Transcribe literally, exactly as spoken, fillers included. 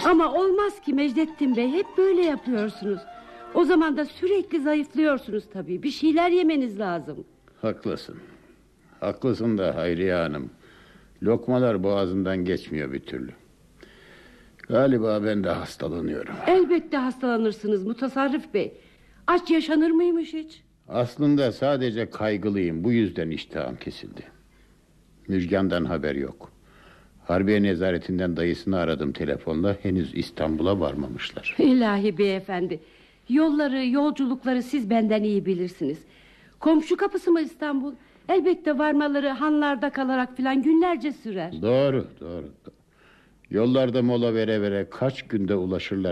Ama olmaz ki Mecdettin Bey, hep böyle yapıyorsunuz. O zaman da sürekli zayıflıyorsunuz tabii. Bir şeyler yemeniz lazım. Haklısın. Haklısın da Hayriye Hanım. Lokmalar boğazımdan geçmiyor bir türlü. Galiba ben de hastalanıyorum. Elbette hastalanırsınız Mutasarrif Bey. Aç yaşanır mıymış hiç? Aslında sadece kaygılıyım. Bu yüzden iştahım kesildi. Müjgan'dan haber yok. Harbiye nezaretinden dayısını aradım telefonla. Henüz İstanbul'a varmamışlar. İlahi beyefendi, yolları, yolculukları siz benden iyi bilirsiniz. Komşu kapısı mı İstanbul? Elbette varmaları hanlarda kalarak filan günlerce sürer. Doğru, doğru. Yollarda mola vere vere kaç günde ulaşırlar